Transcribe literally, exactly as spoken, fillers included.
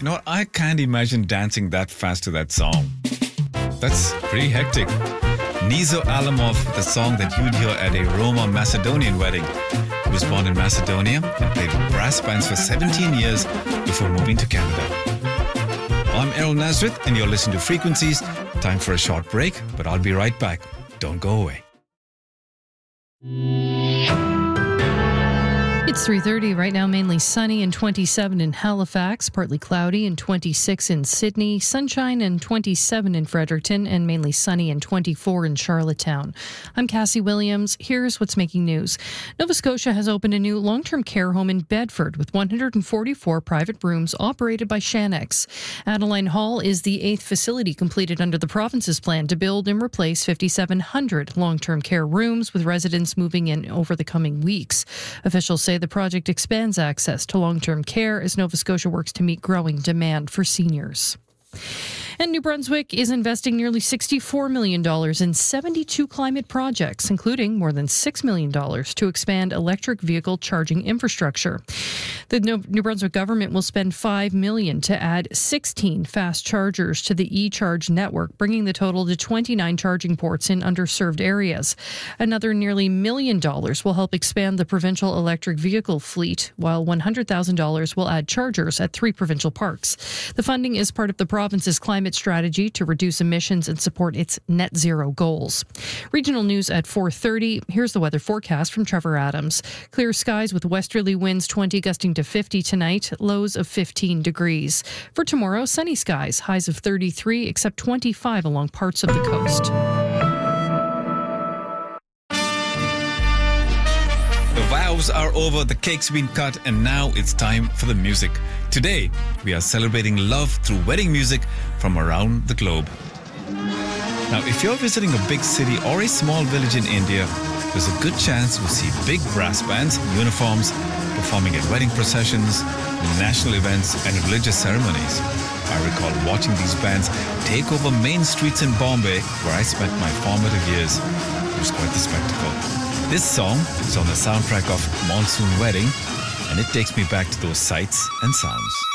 You know, I can't imagine dancing that fast to that song. That's pretty hectic. Nizo Alamov, the song that you'd hear at a Roma Macedonian wedding. He was born in Macedonia and played with brass bands for seventeen years before moving to Canada. I'm Errol Nazareth and you're listening to Frequencies. Time for a short break, but I'll be right back. Don't go away. It's three thirty right now, mainly sunny and twenty-seven in Halifax, partly cloudy and twenty-six in Sydney, sunshine and twenty-seven in Fredericton, and mainly sunny and twenty-four in Charlottetown. I'm Cassie Williams. Here's what's making news. Nova Scotia has opened a new long-term care home in Bedford with one hundred forty-four private rooms operated by Shanex. Adeline Hall is the eighth facility completed under the province's plan to build and replace five thousand seven hundred long-term care rooms, with residents moving in over the coming weeks. Officials say the project expands access to long-term care as Nova Scotia works to meet growing demand for seniors. And New Brunswick is investing nearly sixty-four million dollars in seventy-two climate projects, including more than six million dollars to expand electric vehicle charging infrastructure. The New Brunswick government will spend five million dollars to add sixteen fast chargers to the eCharge network, bringing the total to twenty-nine charging ports in underserved areas. Another nearly a million dollars will help expand the provincial electric vehicle fleet, while one hundred thousand dollars will add chargers at three provincial parks. The funding is part of the province's climate strategy to reduce emissions and support its net zero goals. Regional news at four thirty. Here's the weather forecast from Trevor Adams. Clear skies with westerly winds twenty gusting to fifty tonight, lows of fifteen degrees. For tomorrow, sunny skies, highs of thirty-three, except twenty-five along parts of the coast. The vows are over, the cake's been cut, and now it's time for the music. Today, we are celebrating love through wedding music from around the globe. Now, if you're visiting a big city or a small village in India, there's a good chance you'll see big brass bands in uniforms performing at wedding processions, national events, and religious ceremonies. I recall watching these bands take over main streets in Bombay, where I spent my formative years. It was quite the spectacle. This song is on the soundtrack of Monsoon Wedding, and it takes me back to those sights and sounds.